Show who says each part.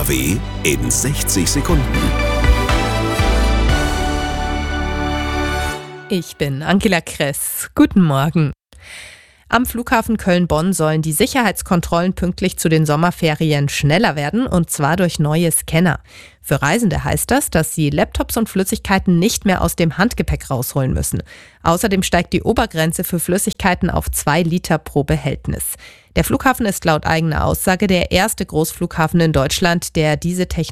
Speaker 1: DW in 60 Sekunden.
Speaker 2: Ich bin Angela Kress. Guten Morgen. Am Flughafen Köln-Bonn sollen die Sicherheitskontrollen pünktlich zu den Sommerferien schneller werden, und zwar durch neue Scanner. Für Reisende heißt das, dass sie Laptops und Flüssigkeiten nicht mehr aus dem Handgepäck rausholen müssen. Außerdem steigt die Obergrenze für Flüssigkeiten auf 2 Liter pro Behältnis. Der Flughafen ist laut eigener Aussage der erste Großflughafen in Deutschland, der diese Technologie